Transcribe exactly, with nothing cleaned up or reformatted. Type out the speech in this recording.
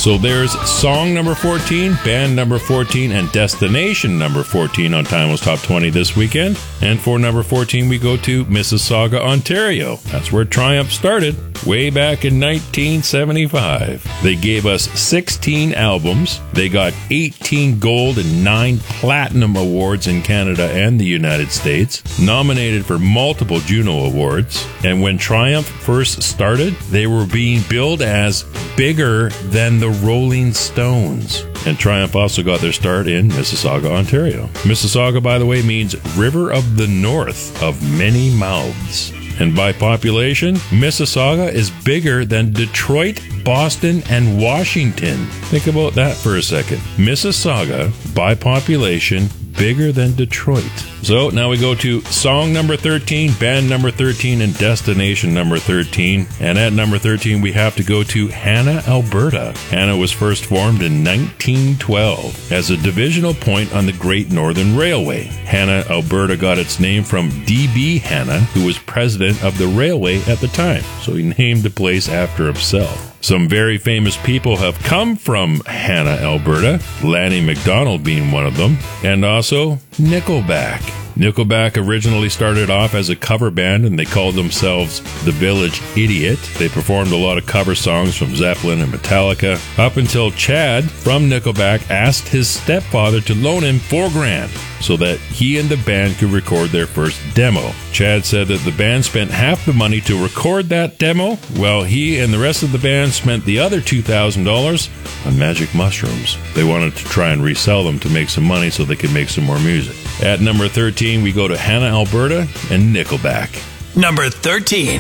So there's song number fourteen, band number fourteen, and destination number fourteen on Timeless Top twenty this weekend. And for number fourteen, we go to Mississauga, Ontario. That's where Triumph started, way back in nineteen seventy-five. They gave us sixteen albums. They got eighteen gold and nine platinum awards in Canada and the United States, nominated for multiple Juno Awards. And when Triumph first started, they were being billed as bigger than the Rolling Stones. And Triumph also got their start in Mississauga, Ontario. Mississauga, by the way, means River of the North of many mouths. And by population, Mississauga is bigger than Detroit, Boston, and Washington. Think about that for a second. Mississauga, by population, bigger than Detroit. So now we go to song number thirteen, band number thirteen, and destination number thirteen. And at number thirteen, we have to go to Hanna, Alberta. Hanna was first formed in nineteen twelve as a divisional point on the Great Northern Railway. Hanna, Alberta got its name from D B Hanna, who was president of the railway at the time. So he named the place after himself. Some very famous people have come from Hanna, Alberta, Lanny McDonald being one of them, and also Nickelback. Nickelback originally started off as a cover band, and they called themselves The Village Idiot. They performed a lot of cover songs from Zeppelin and Metallica, up until Chad from Nickelback asked his stepfather to loan him four grand so that he and the band could record their first demo. Chad said that the band spent half the money to record that demo, while he and the rest of the band spent the other two thousand dollars on magic mushrooms. They wanted to try and resell them to make some money so they could make some more music. At number thirteen, we go to Hanna, Alberta, and Nickelback. Number thirteen.